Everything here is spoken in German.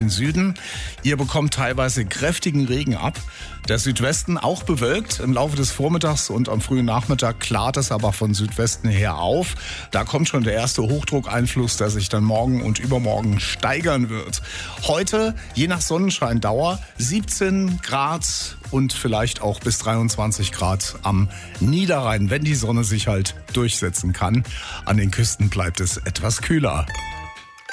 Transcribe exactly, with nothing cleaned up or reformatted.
Süden. Ihr bekommt teilweise kräftigen Regen ab. Der Südwesten auch bewölkt im Laufe des Vormittags und am frühen Nachmittag klart es aber von Südwesten her auf. Da kommt schon der erste Hochdruckeinfluss, der sich dann morgen und übermorgen steigern wird. Heute, je nach Sonnenscheindauer, siebzehn Grad und vielleicht auch bis dreiundzwanzig Grad am Niederrhein, wenn die Sonne sich halt durchsetzen kann. An den Küsten bleibt es etwas kühler.